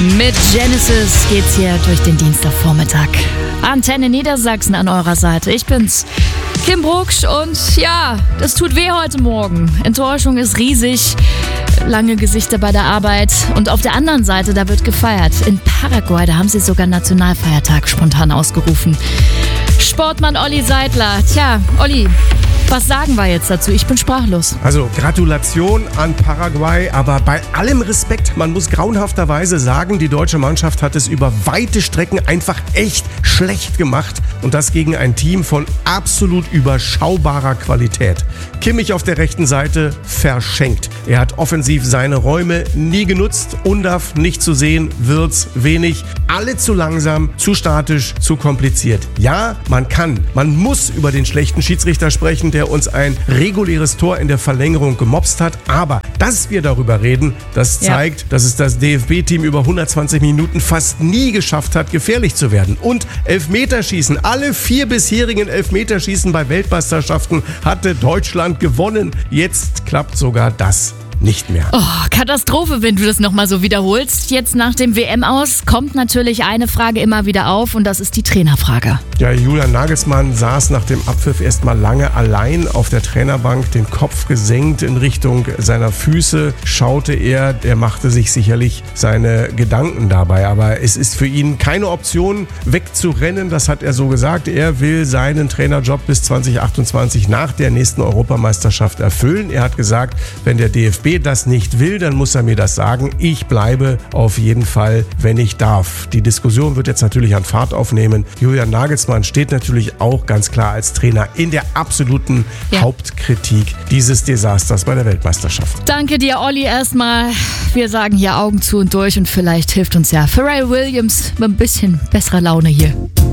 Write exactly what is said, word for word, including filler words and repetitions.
Mit Genesis geht's hier durch den Dienstagvormittag. Antenne Niedersachsen an eurer Seite. Ich bin's, Kim Brucksch, und ja, das tut weh heute Morgen. Enttäuschung ist riesig, lange Gesichter bei der Arbeit, und auf der anderen Seite, da wird gefeiert. In Paraguay, da haben sie sogar Nationalfeiertag spontan ausgerufen. Sportmann Olli Seidler. Tja, Olli, was sagen wir jetzt dazu? Ich bin sprachlos. Also Gratulation an Paraguay, aber bei allem Respekt, man muss grauenhafterweise sagen, die deutsche Mannschaft hat es über weite Strecken einfach echt schlecht gemacht, und das gegen ein Team von absolut überschaubarer Qualität. Kimmich auf der rechten Seite verschenkt. Er hat offensiv seine Räume nie genutzt. Undav nicht zu sehen, Wirtz wenig. Alle zu langsam, zu statisch, zu kompliziert. Ja, man kann, man muss über den schlechten Schiedsrichter sprechen, der uns ein reguläres Tor in der Verlängerung gemopst hat. Aber dass wir darüber reden, das zeigt, ja, dass es das D F B-Team über hundertzwanzig Minuten fast nie geschafft hat, gefährlich zu werden. Und Elfmeterschießen, alle vier bisherigen Elfmeterschießen bei Weltmeisterschaften hatte Deutschland gewonnen. Jetzt klappt sogar das nicht mehr. Oh, Katastrophe, wenn du das nochmal so wiederholst. Jetzt nach dem W M-Aus kommt natürlich eine Frage immer wieder auf, und das ist die Trainerfrage. Ja, Julian Nagelsmann saß nach dem Abpfiff erstmal lange allein auf der Trainerbank, den Kopf gesenkt in Richtung seiner Füße, schaute er, er machte sich sicherlich seine Gedanken dabei, aber es ist für ihn keine Option, wegzurennen, das hat er so gesagt. Er will seinen Trainerjob bis zwanzig achtundzwanzig nach der nächsten Europameisterschaft erfüllen. Er hat gesagt, wenn der D F B das nicht will, dann muss er mir das sagen. Ich bleibe auf jeden Fall, wenn ich darf. Die Diskussion wird jetzt natürlich an Fahrt aufnehmen. Julian Nagelsmann steht natürlich auch ganz klar als Trainer in der absoluten ja. Hauptkritik dieses Desasters bei der Weltmeisterschaft. Danke dir, Olli, erstmal. Wir sagen hier Augen zu und durch, und vielleicht hilft uns ja Pharrell Williams mit ein bisschen besserer Laune hier.